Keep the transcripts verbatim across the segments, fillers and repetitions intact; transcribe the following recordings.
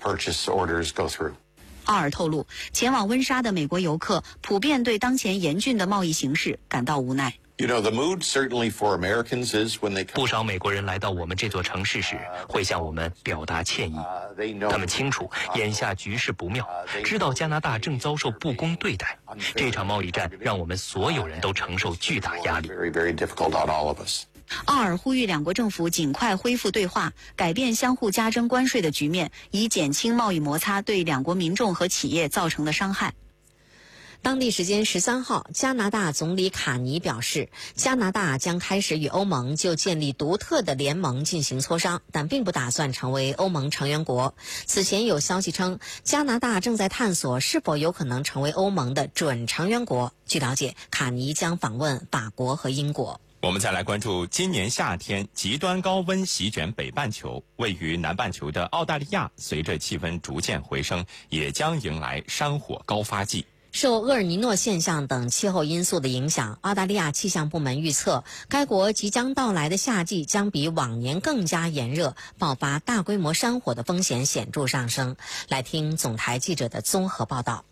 purchase orders go through. 奥尔透露，前往温莎的美国游客普遍对当前严峻的贸易形势感到无奈。 You know, the mood certainly for Americans is when they come. 不少美国人来到我们这座城市时，会向我们表达歉意。他们清楚眼下局势不妙，知道加拿大正遭受不公对待。这场贸易战让我们所有人都承受巨大压力。 Very, very difficult on all of us. 奥尔呼吁两国政府尽快恢复对话，改变相互加征关税的局面，以减轻贸易摩擦对两国民众和企业造成的伤害。 当地时间十三号，加拿大总理卡尼表示，加拿大将开始与欧盟就建立独特的联盟进行磋商，但并不打算成为欧盟成员国。此前有消息称，加拿大正在探索是否有可能成为欧盟的准成员国。据了解，卡尼将访问法国和英国。 我们再来关注今年夏天极端高温席卷北半球，位于南半球的澳大利亚，随着气温逐渐回升，也将迎来山火高发季。 受厄尔尼诺现象等气候因素的影响，澳大利亚气象部门预测，该国即将到来的夏季将比往年更加炎热，爆发大规模山火的风险显著上升。来听总台记者的综合报道。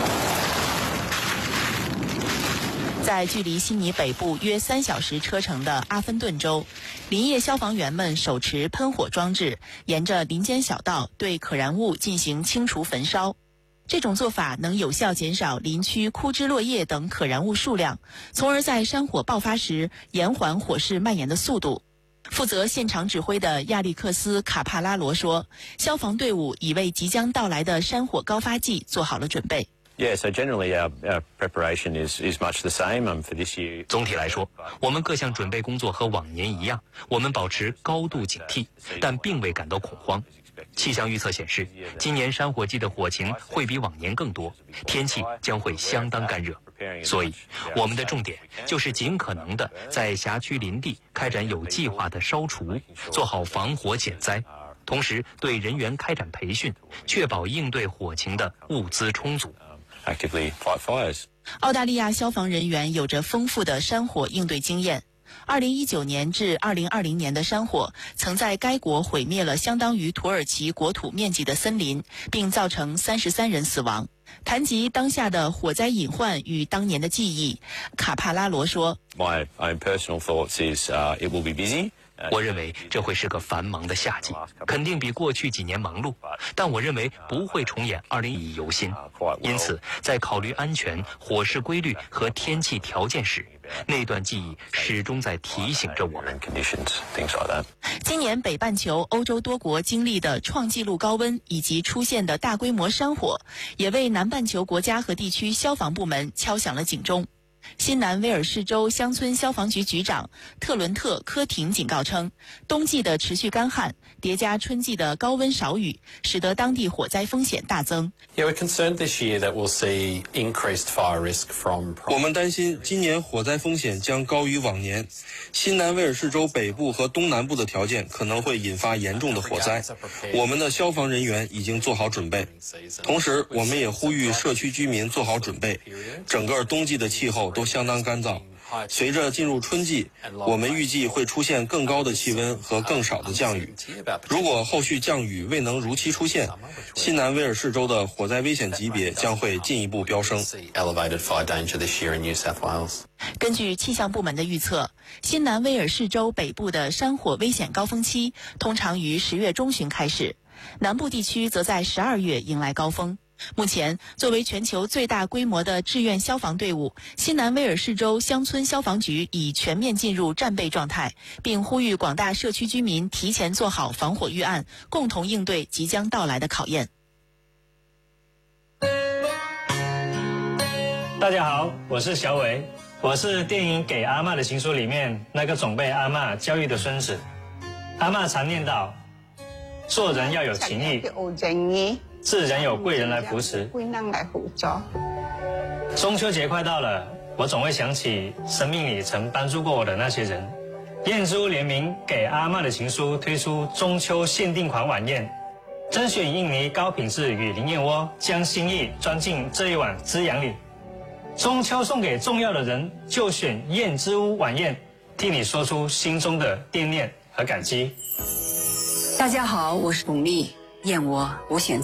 在距离悉尼北部约三小时车程的阿芬顿州，林业消防员们手持喷火装置，沿着林间小道对可燃物进行清除焚烧。这种做法能有效减少林区枯枝落叶等可燃物数量，从而在山火爆发时延缓火势蔓延的速度。负责现场指挥的亚历克斯·卡帕拉罗说，消防队伍已为即将到来的山火高发季做好了准备。 Yeah, so generally our, our preparation is, is much the same um, for this year. 总体来说，我们各项准备工作和往年一样，我们保持高度警惕，但并未感到恐慌。气象预测显示，今年山火季的火情会比往年更多，天气将会相当干热。所以，我们的重点就是尽可能的在辖区林地开展有计划的烧除，做好防火减灾。同时，对人员开展培训，确保应对火情的物资充足。 Actively fight fires. 澳大利亚消防人员有着丰富的山火应对经验。二零一九年至二零二零年的山火曾在该国毁灭了相当于土耳其国土面积的森林，并造成三十三人死亡。谈及当下的火灾隐患与当年的记忆，卡帕拉罗说 My own personal thoughts is uh, it will be busy. 我认为这会是个繁忙的夏季，肯定比过去几年忙碌，但我认为不会重演二零一犹新。因此，在考虑安全、火势规律和天气条件时，那段记忆始终在提醒着我们。 今年北半球欧洲多国经历的创纪录高温以及出现的大规模山火，也为南半球国家和地区消防部门敲响了警钟。新南威尔士州乡村消防局局长特伦特·科廷警告称，冬季的持续干旱叠加春季的高温少雨，使得当地火灾风险大增。 Yeah, we're concerned this year that we'll see increased fire risk from. 我们担心今年火灾风险将高于往年，新南威尔士州北部和东南部的条件可能会引发严重的火灾。我们的消防人员已经做好准备，同时我们也呼吁社区居民做好准备。整个冬季的气候都相当干燥，随着进入春季，我们预计会出现更高的气温和更少的降雨。如果后续降雨未能如期出现，新南威尔士州的火灾危险级别将会进一步飙升。 根据气象部门的预测，新南威尔士州北部的山火危险高峰期通常于十月中旬开始，南部地区则在十二月迎来高峰。目前，作为全球最大规模的志愿消防队伍，新南威尔士州乡村消防局已全面进入战备状态，并呼吁广大社区居民提前做好防火预案，共同应对即将到来的考验。 大家好，我是小伟，我是电影《给阿嬷的情书》里面那个总被阿嬷教育的孙子。阿嬷常念叨，做人要有情义，自然有贵人来扶持。中秋节快到了，我总会想起生命里曾帮助过我的那些人。燕珠联名给阿嬷的情书推出中秋限定款晚宴，甄选印尼高品质与灵燕窝，将心意装进这一碗滋养里。中秋送给重要的人，就选燕之屋晚宴，替你说出心中的惦念和感激。 大家好，我是巩俐，燕窝我选